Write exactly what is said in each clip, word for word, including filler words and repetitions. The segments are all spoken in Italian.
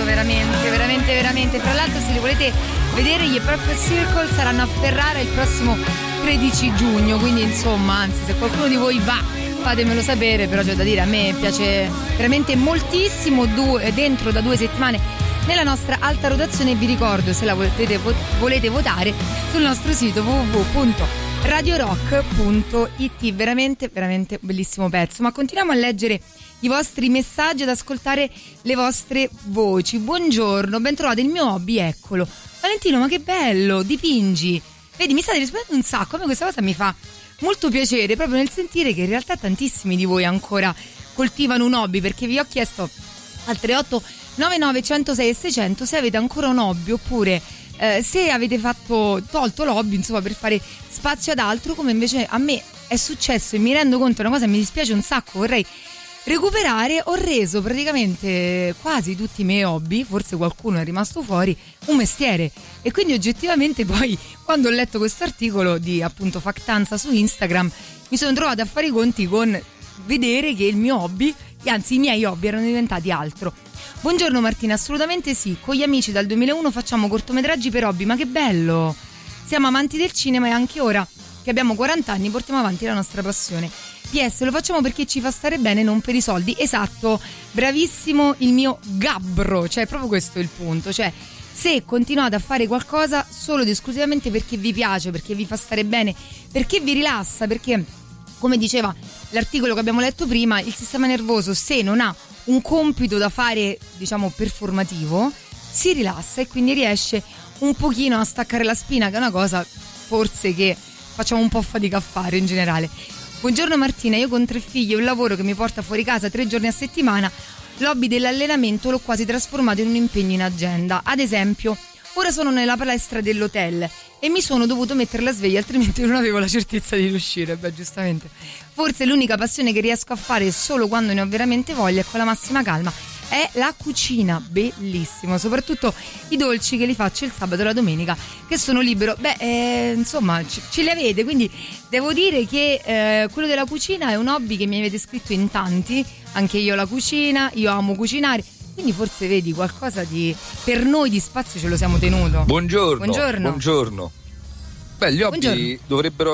pezzo, veramente, veramente, veramente. Tra l'altro, se li volete vedere, gli Perfect Circle saranno a Ferrara il prossimo tredici giugno, quindi insomma, anzi, se qualcuno di voi va, fatemelo sapere, però c'è da dire, a me piace veramente moltissimo, due, dentro da due settimane nella nostra alta rotazione. Vi ricordo, se la volete, volete votare, sul nostro sito w w w punto radio rock punto i t. Veramente, veramente bellissimo pezzo. Ma continuiamo a leggere i vostri messaggi, ad ascoltare le vostre voci. Buongiorno, ben trovato, il mio hobby, eccolo. Valentino, ma che bello, dipingi. Vedi, mi state rispondendo un sacco, a me questa cosa mi fa molto piacere, proprio nel sentire che in realtà tantissimi di voi ancora coltivano un hobby, perché vi ho chiesto al tre otto nove nove uno zero sei e seicento se avete ancora un hobby, oppure eh, se avete fatto tolto l'hobby, insomma, per fare spazio ad altro, come invece a me è successo, e mi rendo conto, è una cosa che mi dispiace un sacco, vorrei recuperare. Ho reso praticamente quasi tutti i miei hobby, forse qualcuno è rimasto fuori, un mestiere, e quindi oggettivamente poi, quando ho letto questo articolo di appunto Factanza su Instagram, mi sono trovata a fare i conti con vedere che il mio hobby, anzi i miei hobby, erano diventati altro. Buongiorno Martina, assolutamente sì, con gli amici dal duemilauno facciamo cortometraggi per hobby, ma che bello, siamo amanti del cinema e anche ora che abbiamo quaranta anni portiamo avanti la nostra passione. P S, lo facciamo perché ci fa stare bene, non per i soldi. Esatto, bravissimo il mio gabbro, cioè proprio questo è il punto, cioè se continuate a fare qualcosa solo ed esclusivamente perché vi piace, perché vi fa stare bene, perché vi rilassa, perché, come diceva l'articolo che abbiamo letto prima, il sistema nervoso, se non ha un compito da fare, diciamo, performativo, si rilassa e quindi riesce un pochino a staccare la spina, che è una cosa forse che facciamo un po' fatica a fare in generale. Buongiorno Martina, io con tre figli e un lavoro che mi porta fuori casa tre giorni a settimana, l'hobby dell'allenamento l'ho quasi trasformato in un impegno in agenda. Ad esempio, ora sono nella palestra dell'hotel e mi sono dovuto mettere la sveglia, altrimenti non avevo la certezza di riuscire. Beh, giustamente. Forse l'unica passione che riesco a fare solo quando ne ho veramente voglia e con la massima calma è la cucina. Bellissimo, soprattutto i dolci che li faccio il sabato e la domenica che sono libero. Beh, eh, insomma, c- ce li avete, quindi devo dire che eh, quello della cucina è un hobby che mi avete scritto in tanti. Anche io la cucina, io amo cucinare, quindi forse vedi qualcosa di, per noi di spazio ce lo siamo tenuto. Buongiorno. Buongiorno. Buongiorno. Beh, gli hobby Buongiorno. dovrebbero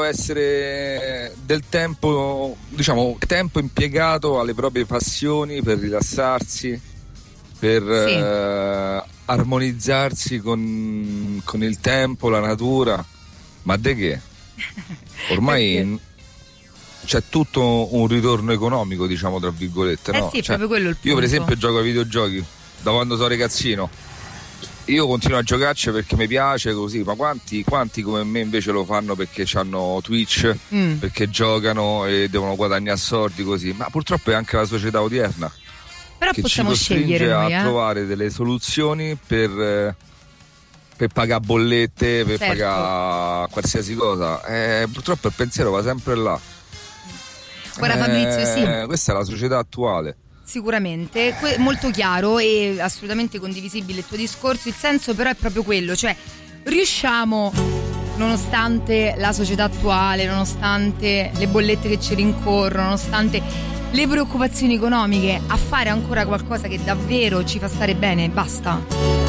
essere del tempo, diciamo, tempo impiegato alle proprie passioni per rilassarsi, per sì. eh, armonizzarsi con, con il tempo, la natura. Ma de che? Ormai c'è tutto un ritorno economico, diciamo, tra virgolette, eh no? sì, cioè, proprio quello il punto. Io per esempio gioco ai videogiochi da quando sono ragazzino. Io continuo a giocarci perché mi piace così, ma quanti, quanti come me invece lo fanno perché hanno Twitch, mm. perché giocano e devono guadagnare soldi così. Ma purtroppo è anche la società odierna però che possiamo ci costringe scegliere noi, a eh? trovare delle soluzioni per, per pagare bollette, per certo. pagare qualsiasi cosa. Eh, purtroppo il pensiero va sempre là. Guarda Fabrizio, eh, sì. Questa è la società attuale. Sicuramente, que- molto chiaro e assolutamente condivisibile il tuo discorso. Il senso però è proprio quello, cioè riusciamo, nonostante la società attuale, nonostante le bollette che ci rincorrono, nonostante le preoccupazioni economiche, a fare ancora qualcosa che davvero ci fa stare bene? Basta.